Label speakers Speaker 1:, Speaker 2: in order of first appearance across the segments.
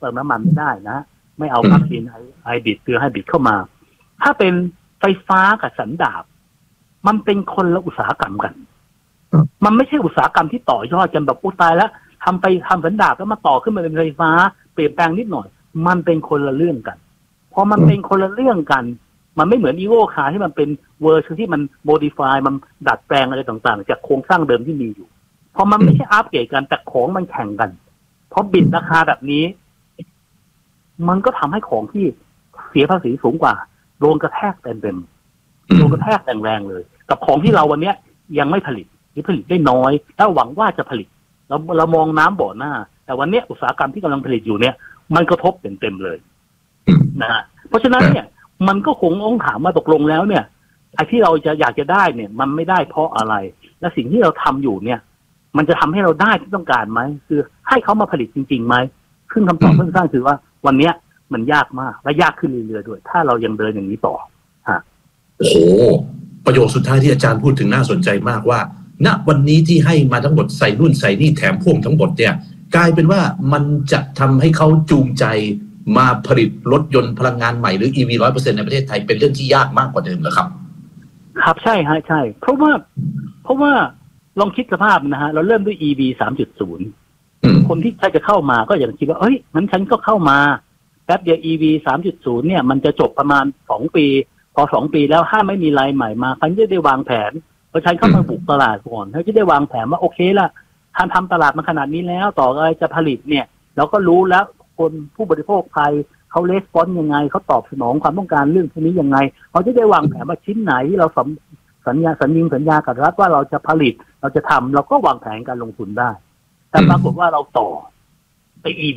Speaker 1: เติมน้ำมันไม่ได้นะไม่เอาปลั๊กอินไฮบริดคือไฮบริดเข้ามาถ้าเป็นไฟฟ้ากับสันดาปมันเป็นคนละอุตสาหกรรมกันมันไม่ใช่อุตสาหกรรมที่ต่อยอดกันแบบอุตายแล้วทำสันดาปแล้วมาต่อขึ้นมาเป็นไฟฟ้าเปลี่ยนแปลงนิดหน่อยมันเป็นคนละเรื่องกันพอมันเป็นคนละเรื่องกันมันไม่เหมือนอีโวคาร์ที่มันเป็นเวอร์ชันที่มันโมดิฟายมันดัดแปลงอะไรต่างๆจากโครงสร้างเดิมที่มีอยู่พอมันไม่ใช่อัปเกรดกันแต่ของมันแข่งกันพอบิดราคาแบบนี้มันก็ทำให้ของที่เสียภาษีสูงกว่าโดนกระแทกเต็มโดนกระแทกแรงๆเลยกับของที่เราวันเนี้ยยังไม่ผลิตหรือผลิตได้น้อยแล้วหวังว่าจะผลิตเรามองน้ำบ่อหน้าแต่วันเนี้ยอุตสาหกรรมที่กำลังผลิตอยู่เนี่ยมันกระทบเต็มเลยนะฮะเพราะฉะนั้นเนี่ยมันก็คงต้องถามว่าตกลงแล้วเนี่ยไอ้ที่เราจะอยากจะได้เนี่ยมันไม่ได้เพราะอะไรและสิ่งที่เราทำอยู่เนี่ยมันจะทำให้เราได้ที่ต้องการไหมคือให้เขามาผลิตจริงๆไหมซึ่งคำตอบสั้นๆคือว่าวันเนี้ยมันยากมากและยากขึ้นเรื่อยๆด้วยถ้าเรายังเดินอย่างนี้ต่อ
Speaker 2: โอ้โหประโยคสุดท้ายที่อาจารย์พูดถึงน่าสนใจมากว่าณวันนี้ที่ให้มาทั้งหมดใส่นู่นใส่นี่แถมพ่วงทั้งหมดเนี่ยกลายเป็นว่ามันจะทำให้เขาจูงใจมาผลิตรถยนต์พลังงานใหม่หรือ EV 100% ในประเทศไทยเป็นเรื่องที่ยากมากกว่าเดิมเหรอครับ
Speaker 1: ครับใช่ฮะใช่เพราะว่าลองคิดสภาพนะฮะเราเริ่มด้วย EV 3.0 คนที่ใครจะเข้ามาก็อย่างคิดว่าเอ้ยงั้นฉันก็เข้ามาแป๊บเดียว EV 3.0 เนี่ยมันจะจบประมาณ2 ปีพอ2 ปีแล้วถ้าไม่มีรายใหม่มาฉันจะได้วางแผนเพราะฉันเข้ามาบุกตลาดก่อนฉันจะได้วางแผนว่าโอเคละทำตลาดมาขนาดนี้แล้วต่ออะไรจะผลิตเนี่ยเราก็รู้แล้วคนผู้บริโภคไทยเขาレスปอนส์ยังไงเขาตอบสนองความต้องการเรื่องพวกนี้ยังไงเขาจะได้วางแผนว่าชิ้นไหนที่เราสัญญากับรัฐว่าเราจะผลิตเราจะทำเราก็วางแผนการลงทุนได้แต่ปรากฏว่าเราต่อไป EV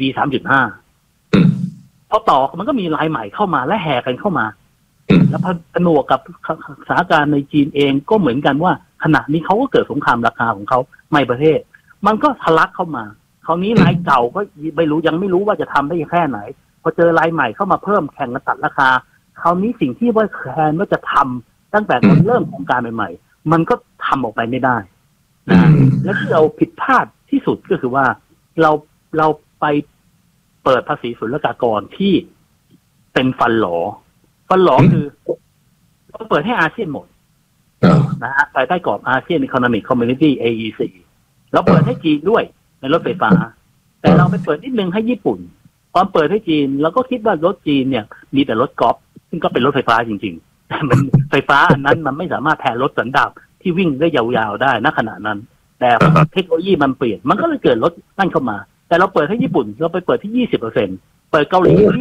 Speaker 1: 3.5 พอต่อมันก็มีรายใหม่เข้ามาและแห่กันเข้ามาแล้วผนวกกับสถานการณ์ในจีนเองก็เหมือนกันว่าขณะนี้เขาก็เกิดสงครามราคาของเขาในประเทศมันก็ทะลักเข้ามาคราวนี้รายเก่าก็ยังไม่รู้ว่าจะทำได้แค่ไหนพอเจอรายใหม่เข้ามาเพิ่มแข่งกันตัดราคาคราวนี้สิ่งที่ว่าแคนว่าจะทำตั้งแต่ตอนเริ่มโครงการใหม่ๆมันก็ทำออกไปไม่ได้นะและที่เราผิดพลาดที่สุดก็คือว่าเราไปเปิดภาษีศุลกากรที่เป็นฟันหลอคือเราเปิดให้อาเซียนหมดนะฮะภายใต้กรอบอาเซียน Economic Community AEC เราเปิดให้จีนด้วยในรถไฟฟ้าแต่เราไปเปิดนิดนึงให้ญี่ปุ่นตอนเปิดให้จีนเราก็คิดว่ารถจีนเนี่ยมีแต่รถกอล์ฟซึ่งก็เป็นรถไฟฟ้าจริงๆแต่มันไฟฟ้าอันนั้นมันไม่สามารถแทนรถสันดาปที่วิ่งได้ยาวๆได้ณขณะนั้นแต่เทคโนโลยีมันเปลี่ยนมันก็เลยเกิดรถนั่นเข้ามาแต่เราเปิดให้ญี่ปุ่นเราไปเปิดที่ 20% เปิดเกาหลีที่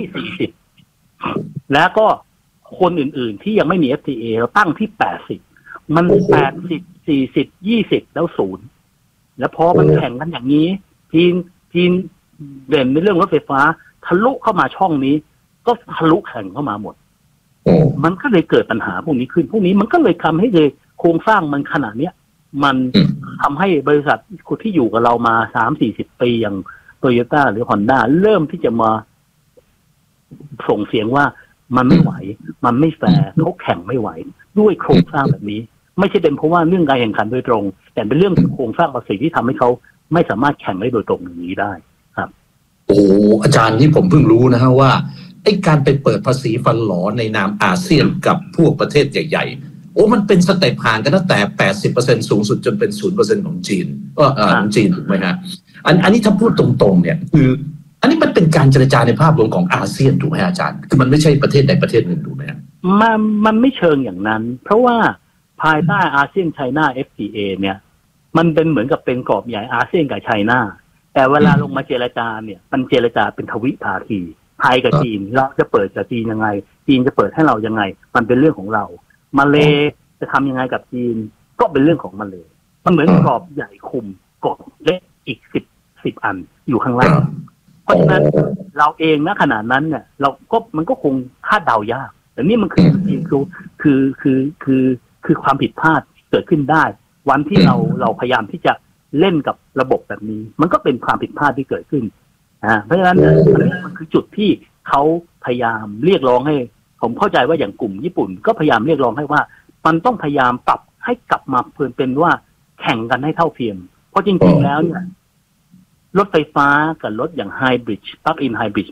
Speaker 1: 40แล้วก็คนอื่นๆที่ยังไม่มี FTA เราตั้งที่ 80มัน80 40 20แล้ว0แล้วพอมันแข่งกันอย่างนี้จีนเด่นในเรื่องรถไฟฟ้าทะลุเข้ามาช่องนี้ก็ทะลุแข่งเข้ามาหมดมันก็เลยเกิดปัญหาพวกนี้ขึ้นพวกนี้มันก็เลยทำให้เลยโครงสร้างมันขนาดเนี้ยมันทำให้บริษัทที่อยู่กับเรามา 30-40 ปีอย่างโตโยต้าหรือฮอนด้าเริ่มที่จะมาส่งเสียงว่ามันไม่ไหวมันไม่แฟร์เขาแข่งไม่ไหวด้วยโครงสร้างแบบนี้ไม่ใช่เป็นเพราะว่าเรื่องการแข่งขันโดยตรงแต่เป็นเรื่องโครงสร้างภาษีที่ทำให้เขาไม่สามารถแข่งได้โดยตรงอย่างนี้ได้ครับ
Speaker 2: โอ้อาจารย์ที่ผมเพิ่งรู้นะฮะว่าไอ้การไปเปิดภาษีฟันหลอในนามอาเซียนกับพวกประเทศใหญ่ๆโอ้มันเป็นสเต็ปห่างกันตั้งแต่ 80% สูงสุดจนเป็น 0% ของจีนของจีนถูกไหมฮะอันนี้ถ้าพูดตรงๆเนี่ยคืออันนี้มันเป็นการเจรจาในภาพรวมของอาเซียนถูกไหมอาจารย์คือมันไม่ใช่ประเทศใดประเทศหนึ่งถูกไหม
Speaker 1: มันไม่เชิงอย่างนั้นเพราะว่าภายใต้อาเซียนไชน่า FTA เนี่ยมันเป็นเหมือนกับเป็นกรอบใหญ่อาเซียนกับไชน่าแต่เวลาลงมาเจรจาเนี่ยมันเจรจาเป็นทวิภาคีไทยกับจีนเราจะเปิดกับจีนยังไงจีนจะเปิดให้เรายังไงมันเป็นเรื่องของเรามาเลจะทำยังไงกับจีนก็เป็นเรื่องของมาเลมันเหมือนกรอบใหญ่คุมกรอบเล็กอีก10อันอยู่ข้างล่างเพราะฉะนั้นเราเองณขณะนั้นเนี่ยเราก็มันก็คงคาดเดายากแต่นี่มันคือความผิดพลาดเกิดขึ้นได้วันที่เราพยายามที่จะเล่นกับระบบแบบนี้มันก็เป็นความผิดพลาดที่เกิดขึ้นเพราะฉะนั้นมันคือจุดที่เขาพยายามเรียกร้องให้ผมเข้าใจว่าอย่างกลุ่มญี่ปุ่นก็พยายามเรียกร้องให้ว่ามันต้องพยายามปรับให้กลับมาเป็นว่าแข่งกันให้เท่าเทียมเพราะจริงๆแล้วเนี่ยรถไฟฟ้ากับรถอย่างไฮบริดปลั๊กอินไฮบริด